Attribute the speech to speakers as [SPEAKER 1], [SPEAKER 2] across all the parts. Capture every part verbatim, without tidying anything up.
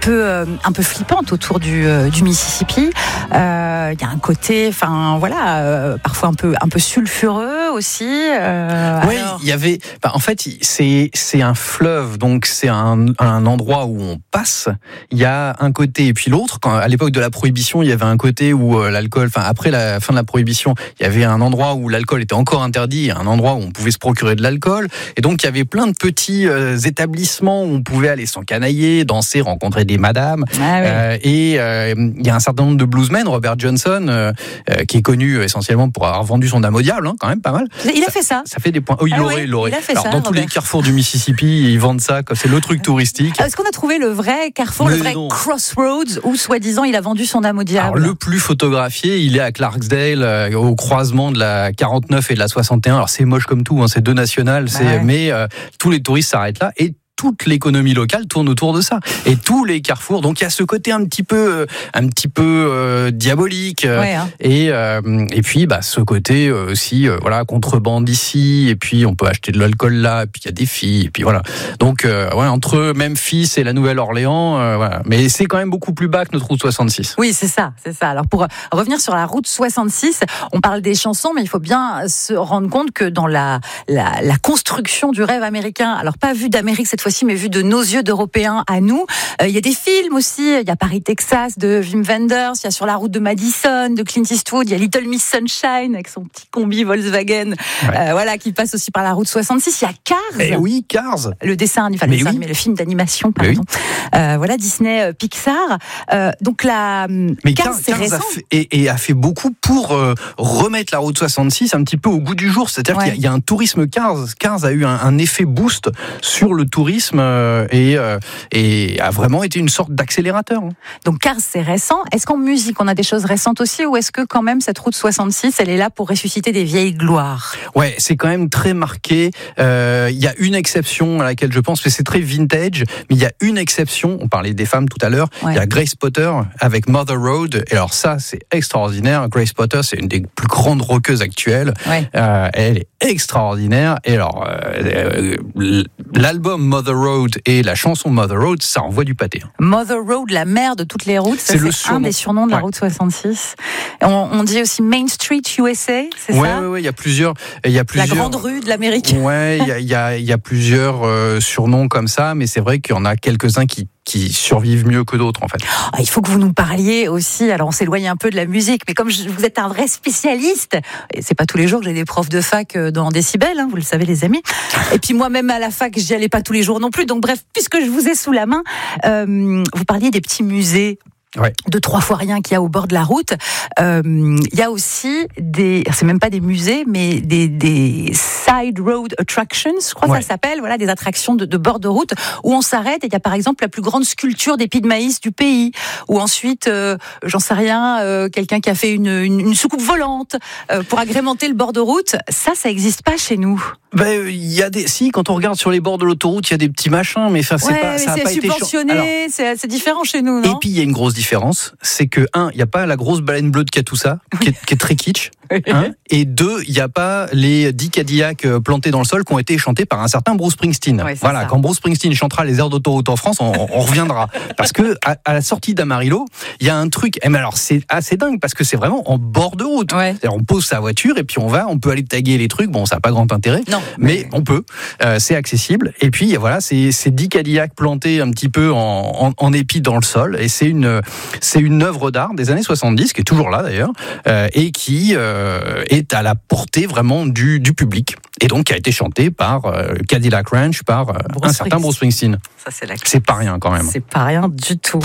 [SPEAKER 1] peu, euh, un peu flippante autour du, euh, du Mississippi. Il euh, y a un côté, enfin voilà, euh, parfois un peu, un peu sulfureux aussi. Euh,
[SPEAKER 2] oui, il y avait. Bah, en fait, c'est c'est un fleuve, donc c'est un, un endroit où on passe. Il y a un côté et puis l'autre. Quand à l'époque de la prohibition, il y avait un côté où euh, l'alcool. Enfin, après la fin de la prohibition, il y avait un endroit où l'alcool était encore interdit, et un endroit où on pouvait se procurer de l'alcool. Et donc il y avait plein de petits euh, établissements où on pouvait aller s'encanailler, danser, rencontrer des madames.
[SPEAKER 1] Ah oui.
[SPEAKER 2] euh, et euh, il y a un certain nombre de bluesmen, Robert Johnson, euh, euh, qui est connu essentiellement pour avoir vendu son âme au diable, hein, quand même pas mal.
[SPEAKER 1] Il a fait ça.
[SPEAKER 2] Ça fait des points. Oh, il
[SPEAKER 1] ah
[SPEAKER 2] l'aurait,
[SPEAKER 1] oui,
[SPEAKER 2] il l'aurait.
[SPEAKER 1] Il a fait
[SPEAKER 2] Alors,
[SPEAKER 1] ça,
[SPEAKER 2] dans
[SPEAKER 1] Robert.
[SPEAKER 2] tous les carrefours du Mississippi, ils vendent ça, comme c'est le truc touristique.
[SPEAKER 1] Est-ce qu'on a trouvé le vrai carrefour,
[SPEAKER 2] Mais
[SPEAKER 1] le vrai
[SPEAKER 2] non.
[SPEAKER 1] Crossroads, où soi-disant il a vendu son âme au diable?
[SPEAKER 2] Alors, le plus photographié, il est à Clarksdale, euh, au croisement de la quarante-neuf et de la soixante et un. Alors c'est moche comme tout, hein, c'est deux nationales, c'est,
[SPEAKER 1] ouais.
[SPEAKER 2] mais euh, tous les touristes s'arrêtent là et toute l'économie locale tourne autour de ça, et tous les carrefours. Donc il y a ce côté un petit peu, un petit peu euh, diabolique, euh,
[SPEAKER 1] ouais, hein.
[SPEAKER 2] et euh, et puis bah ce côté euh, aussi, euh, voilà, contrebande ici, et puis on peut acheter de l'alcool là, et puis il y a des filles, et puis voilà. Donc euh, ouais, entre Memphis et la Nouvelle-Orléans, euh, voilà. Mais c'est quand même beaucoup plus bas que notre route soixante-six.
[SPEAKER 1] Oui, c'est ça, c'est ça. Alors pour revenir sur la route soixante-six, on parle des chansons, mais il faut bien se rendre compte que dans la la, la construction du rêve américain, alors pas vu d'Amérique cette fois-ci, mais vu de nos yeux d'Européens à nous. Il euh, y a des films aussi. Il y a Paris, Texas de Wim Wenders. Il y a Sur la route de Madison de Clint Eastwood. Il y a Little Miss Sunshine avec son petit combi Volkswagen, ouais. euh, voilà, qui passe aussi par la route soixante-six. Il y a Cars.
[SPEAKER 2] Eh oui, Cars.
[SPEAKER 1] Le dessin, enfin le, dessin, oui. mais le film d'animation, pardon. Oui. Euh, voilà, Disney, euh, Pixar. Euh, donc la
[SPEAKER 2] mais
[SPEAKER 1] Cars,
[SPEAKER 2] Cars,
[SPEAKER 1] c'est
[SPEAKER 2] Cars
[SPEAKER 1] récent.
[SPEAKER 2] A fait, et, et a fait beaucoup pour euh, remettre la route soixante-six un petit peu au goût du jour. C'est-à-dire ouais. qu'il y a, il y a un tourisme Cars. Cars a eu un, un effet boost sur le tourisme. Euh, et, euh, et a vraiment été une sorte d'accélérateur.
[SPEAKER 1] Donc Cars, c'est récent. Est-ce qu'en musique, on a des choses récentes aussi, ou est-ce que quand même cette route soixante-six, elle est là pour ressusciter des vieilles gloires?
[SPEAKER 2] Ouais, c'est quand même très marqué. Il euh, y a une exception à laquelle je pense, mais c'est très vintage, mais il y a une exception, on parlait des femmes tout à l'heure, il ouais. y a Grace Potter avec Mother Road, et alors ça, c'est extraordinaire. Grace Potter, c'est une des plus grandes rockeuses actuelles. Ouais. Euh, elle est extraordinaire, et alors euh, l'album Mother Road et la chanson Mother Road, ça envoie du pâté.
[SPEAKER 1] Mother Road, la mère de toutes les routes, ça, c'est, c'est un des surnoms de la ouais. route soixante-six. On, on dit aussi Main Street U S A, c'est
[SPEAKER 2] ouais,
[SPEAKER 1] ça?
[SPEAKER 2] Oui, oui, il y a plusieurs, il y a plusieurs.
[SPEAKER 1] La grande rue de l'Amérique.
[SPEAKER 2] Ouais, il y a, il y a, il y a plusieurs euh, surnoms comme ça, mais c'est vrai qu'il y en a quelques-uns qui qui survivent mieux que d'autres, en fait.
[SPEAKER 1] Ah, il faut que vous nous parliez aussi, alors on s'éloigne un peu de la musique, mais comme je, vous êtes un vrai spécialiste, et c'est pas tous les jours que j'ai des profs de fac dans Décibel, hein, vous le savez les amis, et puis moi-même à la fac, j'y allais pas tous les jours non plus, donc bref, puisque je vous ai sous la main, euh, vous parliez des petits musées. Ouais. De trois fois rien qu'il y a au bord de la route. Euh, il y a aussi des, c'est même pas des musées, mais des, des side road attractions, je crois ouais. que ça s'appelle, voilà, des attractions de, de bord de route où on s'arrête et il y a par exemple la plus grande sculpture d'épis de maïs du pays, ou ensuite, euh, j'en sais rien, euh, quelqu'un qui a fait une, une, une soucoupe volante euh, pour agrémenter le bord de route. Ça, ça existe pas chez nous.
[SPEAKER 2] Ben, il y a des, si, quand on regarde sur les bords de l'autoroute, il y a des petits machins, mais enfin, c'est
[SPEAKER 1] ouais,
[SPEAKER 2] pas, ça a
[SPEAKER 1] c'est
[SPEAKER 2] pas été
[SPEAKER 1] subventionné, alors, c'est, c'est différent chez nous, non?
[SPEAKER 2] Et puis, il y a une grosse différence, c'est que, un, il n'y a pas la grosse baleine bleue de Catoussa, qui est, qui est très kitsch, hein, et deux, il n'y a pas les dix Cadillacs plantés dans le sol qui ont été chantés par un certain Bruce Springsteen. Ouais, voilà, ça. Quand Bruce Springsteen chantera les airs d'autoroute en France, on, on reviendra. Parce que, à, à la sortie d'Amarillo, il y a un truc, et mais alors, c'est assez dingue, parce que c'est vraiment en bord de route. Ouais. C'est-à-dire, on pose sa voiture, et puis on va, on peut aller taguer les trucs, bon, ça n'a pas grand intérêt, non, mais, mais on peut. Euh, c'est accessible, et puis voilà, c'est, c'est dix Cadillacs plantés un petit peu en, en, en épi dans le sol, et c'est une, c'est une œuvre d'art des années soixante-dix qui est toujours là d'ailleurs, euh, et qui euh, est à la portée vraiment du, du public, et donc qui a été chantée par euh, Cadillac Ranch, par euh, un certain Bruce Springsteen.
[SPEAKER 1] Ça, c'est, la...
[SPEAKER 2] c'est pas rien quand même.
[SPEAKER 1] C'est pas rien du tout.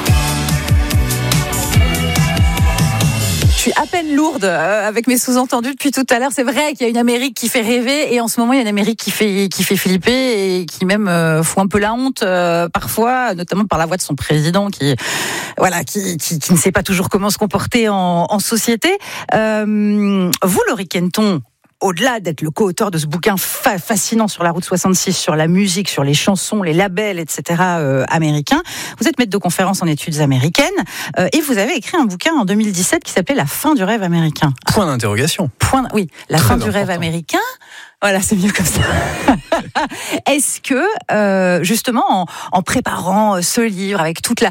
[SPEAKER 1] Je suis à peine lourde euh, avec mes sous-entendus depuis tout à l'heure. C'est vrai qu'il y a une Amérique qui fait rêver, et en ce moment il y a une Amérique qui fait qui fait flipper et qui même euh, fout un peu la honte euh, parfois, notamment par la voix de son président qui voilà qui qui, qui ne sait pas toujours comment se comporter en, en société. Euh, vous, Laurie Kenton, au-delà d'être le co-auteur de ce bouquin fa- fascinant sur la route soixante-six, sur la musique, sur les chansons, les labels, et cetera euh, américains, vous êtes maître de conférences en études américaines euh, et vous avez écrit un bouquin en deux mille dix-sept qui s'appelait La fin du rêve américain.
[SPEAKER 2] Point d'interrogation.
[SPEAKER 1] Point, oui, La
[SPEAKER 2] Très
[SPEAKER 1] fin
[SPEAKER 2] important.
[SPEAKER 1] du rêve américain. Voilà, c'est mieux comme ça. Est-ce que, euh, justement, en, en préparant ce livre, avec toute la,